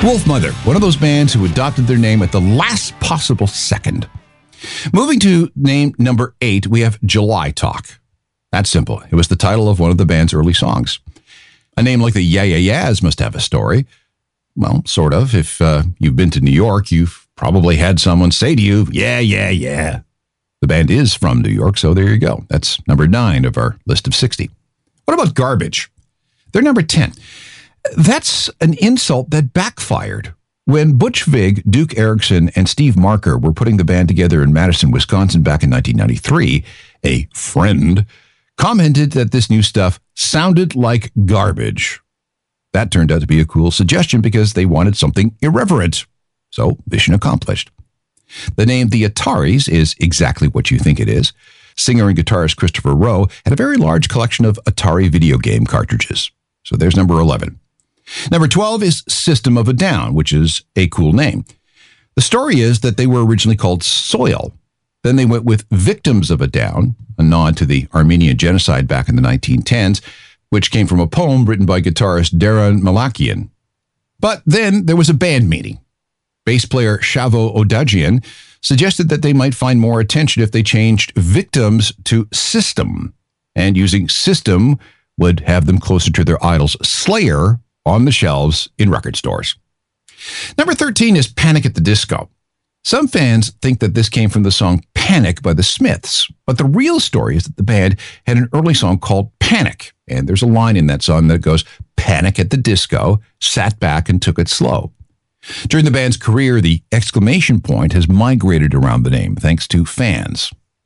Wolfmother, one of those bands who adopted their name at the last possible second. Moving to name number 8, we have July Talk. That's simple. It was the title of one of the band's early songs. A name like the Yeah Yeah Yeahs must have a story. Well, sort of. If you've been to New York, you've probably had someone say to you, yeah, yeah, yeah. The band is from New York, so there you go. That's number 9 of our list of 60. What about Garbage? They're number 10. That's an insult that backfired. When Butch Vig, Duke Erickson, and Steve Marker were putting the band together in Madison, Wisconsin back in 1993, a friend commented that this new stuff sounded like garbage. That turned out to be a cool suggestion because they wanted something irreverent. So, mission accomplished. The name The Ataris is exactly what you think it is. Singer and guitarist Christopher Rowe had a very large collection of Atari video game cartridges. So there's number 11. Number 12 is System of a Down, which is a cool name. The story is that they were originally called Soil. Then they went with Victims of a Down, a nod to the Armenian genocide back in the 1910s, which came from a poem written by guitarist Daron Malakian. But then there was a band meeting. Bass player Shavo Odagian suggested that they might find more attention if they changed Victims to System, and using System would have them closer to their idols Slayer on the shelves in record stores. Number 13 is Panic at the Disco. Some fans think that this came from the song Panic by the Smiths, but the real story is that the band had an early song called Panic, and there's a line in that song that goes, Panic at the Disco, sat back and took it slow. During the band's career, the exclamation point has migrated around the name thanks to fans.